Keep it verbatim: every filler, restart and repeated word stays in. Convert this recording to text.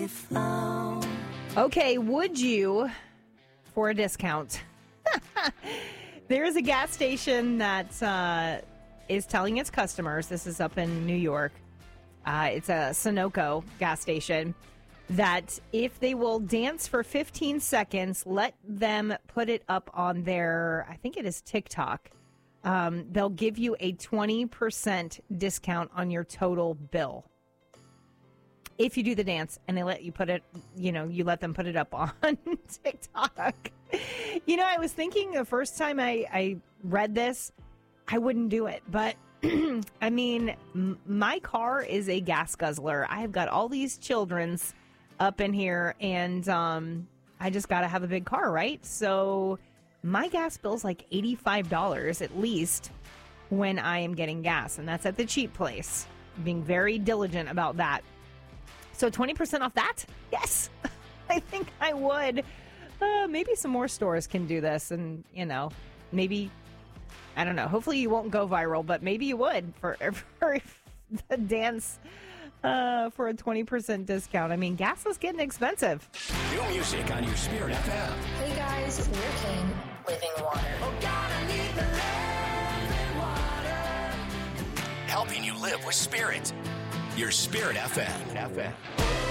we flown. Okay, would you, for a discount, there is a gas station that uh, is telling its customers, this is up in New York, uh, it's a Sunoco gas station, that if they will dance for fifteen seconds, let them put it up on their, I think it is TikTok, um, they'll give you a twenty percent discount on your total bill. If you do the dance and they let you put it, you know, you let them put it up on TikTok. You know, I was thinking the first time I, I read this, I wouldn't do it. But, I mean, m- my car is a gas guzzler. I have got all these children's up in here, and um, I just got to have a big car, right? So my gas bill's like eighty-five dollars at least when I am getting gas, and that's at the cheap place. Being very diligent about that. So twenty percent off that? Yes, I think I would. Uh, maybe some more stores can do this. And, you know, maybe, I don't know. Hopefully you won't go viral, but maybe you would for, for the dance uh, for a twenty percent discount. I mean, gas is getting expensive. New music on your Spirit F M. Hey guys, we're King, Living Water. Oh God, I need the living water. Helping you live with spirit. Your Spirit F M. F M.